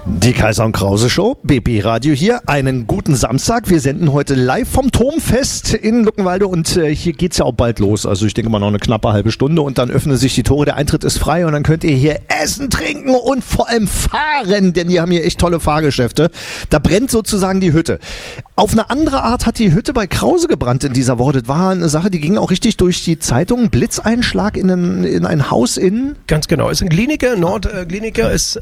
Die Kaiser und Krause Show, BB Radio hier. Einen guten Samstag. Wir senden heute live vom Turmfest in Luckenwalde und hier geht's ja auch bald los. Also ich denke mal noch eine knappe halbe Stunde und dann öffnen sich die Tore. Der Eintritt ist frei und dann könnt ihr hier essen, trinken und vor allem fahren, denn die haben hier echt tolle Fahrgeschäfte. Da brennt sozusagen die Hütte. Auf eine andere Art hat die Hütte bei Krause gebrannt in dieser Woche. Das war eine Sache, die ging auch richtig durch die Zeitung. Blitzeinschlag in ein Haus in... Ganz genau. Ist in Glienicke, Nordglienicke ist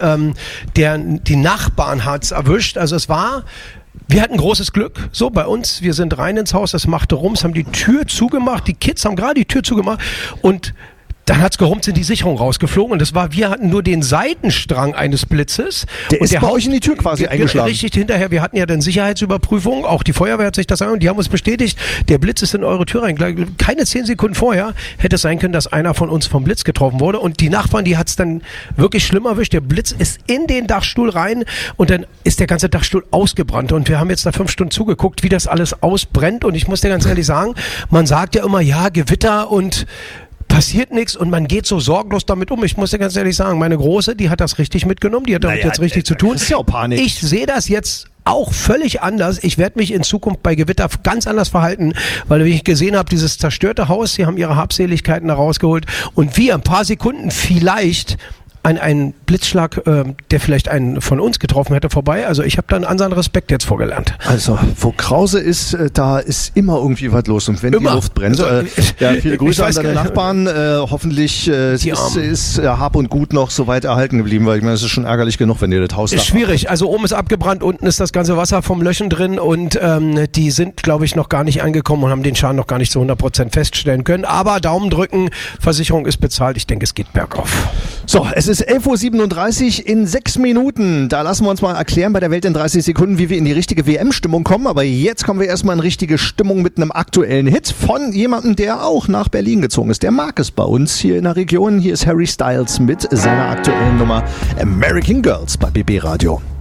die Nachbarn hat's erwischt. Also wir hatten großes Glück, so bei uns. Wir sind rein ins Haus, das machte Rums, haben die Tür zugemacht. Die Kids haben gerade die Tür zugemacht und dann hat's gerummt, sind die Sicherungen rausgeflogen und wir hatten nur den Seitenstrang eines Blitzes. Der ist bei euch in die Tür quasi eingeschlagen. Richtig, hinterher, wir hatten ja dann Sicherheitsüberprüfung, auch die Feuerwehr hat sich das angeguckt, die haben uns bestätigt, der Blitz ist in eure Tür rein. Keine 10 Sekunden vorher hätte es sein können, dass einer von uns vom Blitz getroffen wurde und die Nachbarn, die hat's dann wirklich schlimm erwischt. Der Blitz ist in den Dachstuhl rein und dann ist der ganze Dachstuhl ausgebrannt und wir haben jetzt da 5 Stunden zugeguckt, wie das alles ausbrennt und ich muss dir ganz ehrlich sagen, man sagt ja immer, ja, Gewitter und passiert nichts und man geht so sorglos damit um. Ich muss dir ganz ehrlich sagen, meine Große, die hat das richtig mitgenommen, die hat damit jetzt richtig zu tun. Das ist ja auch Panik. Ich sehe das jetzt auch völlig anders. Ich werde mich in Zukunft bei Gewitter ganz anders verhalten, weil wie ich gesehen habe, dieses zerstörte Haus, sie haben ihre Habseligkeiten da rausgeholt und wir ein paar Sekunden vielleicht ein Blitzschlag, der vielleicht einen von uns getroffen hätte, vorbei. Also ich habe da einen anderen Respekt jetzt vorgelernt. Also wo Krause ist, da ist immer irgendwie was los und wenn die Luft brennt. Ja, viele Grüße an deine Nachbarn. Hoffentlich ist Hab und Gut noch so weit erhalten geblieben, weil ich meine, es ist schon ärgerlich genug, wenn ihr das Haus... Ist schwierig. Also oben ist abgebrannt, unten ist das ganze Wasser vom Löschen drin und die sind, glaube ich, noch gar nicht angekommen und haben den Schaden noch gar nicht zu 100% feststellen können. Aber Daumen drücken, Versicherung ist bezahlt. Ich denke, es geht bergauf. So, es ist 11.37 Uhr in 6 Minuten. Da lassen wir uns mal erklären bei der Welt in 30 Sekunden, wie wir in die richtige WM-Stimmung kommen. Aber jetzt kommen wir erstmal in richtige Stimmung mit einem aktuellen Hit von jemandem, der auch nach Berlin gezogen ist. Der mag es bei uns hier in der Region. Hier ist Harry Styles mit seiner aktuellen Nummer American Girls bei BB Radio.